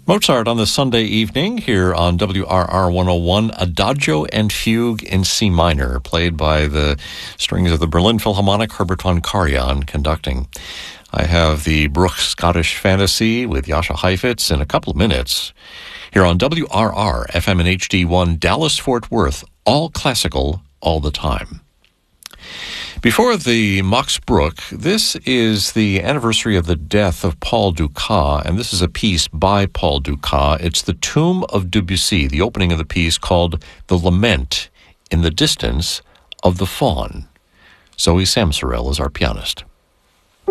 Mozart on the Sunday evening here on WRR 101, Adagio and Fugue in C minor, played by the strings of the Berlin Philharmonic, Herbert von Karajan conducting. I have the Bruch Scottish Fantasy with Jascha Heifetz in a couple of minutes here on WRR, FM and HD1, Dallas-Fort Worth, all classical, all the time. Before the Max Bruch, this is the anniversary of the death of Paul Dukas, and this is a piece by Paul Dukas. It's the Tomb of Debussy, the opening of the piece called The Lament in the Distance of the Faun. Zoe Samsorel is our pianist.